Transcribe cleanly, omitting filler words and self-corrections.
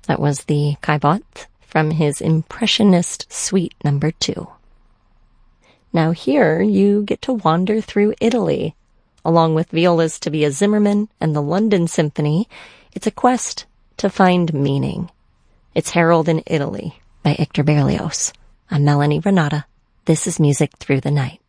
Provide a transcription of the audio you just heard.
That was the Caillebotte from his Impressionist Suite No. 2. Now here you get to wander through Italy. Along with Viola's To Be a Zimmerman and the London Symphony, it's a quest to find meaning. It's Harold in Italy by Hector Berlioz. I'm Melanie Renata. This is Music Through the Night.